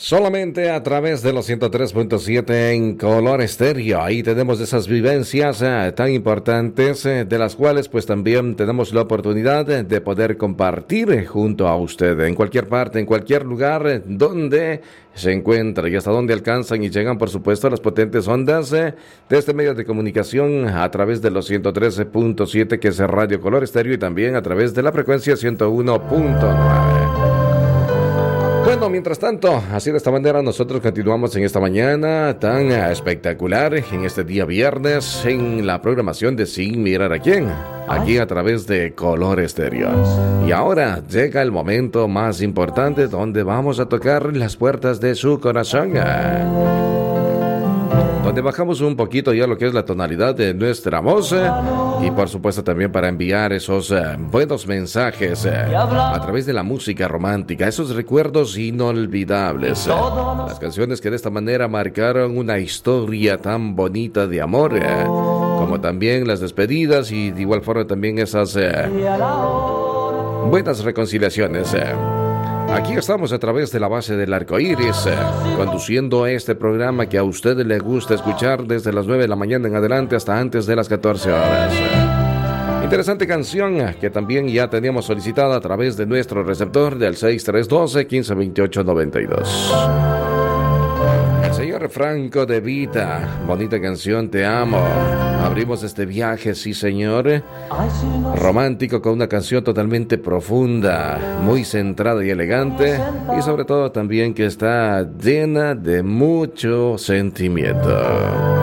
Solamente a través de los 103.7 en Color Estéreo. Ahí tenemos esas vivencias tan importantes, de las cuales pues también tenemos la oportunidad de poder compartir junto a usted en cualquier parte, en cualquier lugar donde se encuentra y hasta donde alcanzan y llegan, por supuesto, las potentes ondas de este medio de comunicación a través de los 113.7 que es Radio Color Estéreo y también a través de la frecuencia 101.9. Bueno, mientras tanto, así de esta manera nosotros continuamos en esta mañana tan espectacular, en este día viernes, en la programación de Sin Mirar a Quién, aquí a través de Color Estéreo. Y ahora llega el momento más importante donde vamos a tocar las puertas de su corazón, donde bajamos un poquito ya lo que es la tonalidad de nuestra voz y por supuesto también para enviar esos buenos mensajes a través de la música romántica, esos recuerdos inolvidables, las canciones que de esta manera marcaron una historia tan bonita de amor, como también las despedidas y de igual forma también esas buenas reconciliaciones. Aquí estamos a través de la base del arco iris, conduciendo este programa que a usted le gusta escuchar desde las 9 de la mañana en adelante hasta antes de las 14 horas. Interesante canción que también ya teníamos solicitada a través de nuestro receptor del 6312-1528-92. El señor Franco De Vita, bonita canción, Te Amo. Abrimos este viaje, sí señor, romántico, con una canción totalmente profunda, muy centrada y elegante, y sobre todo también que está llena de mucho sentimiento.